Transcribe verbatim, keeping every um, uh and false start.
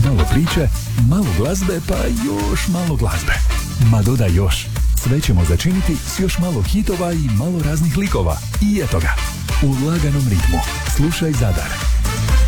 malo priče, malo glazbe, pa još malo glazbe. Ma dodaj još. Sve ćemo začiniti s još malo hitova i malo raznih likova. I eto ga, u laganom ritmu. Slušaj Zadar.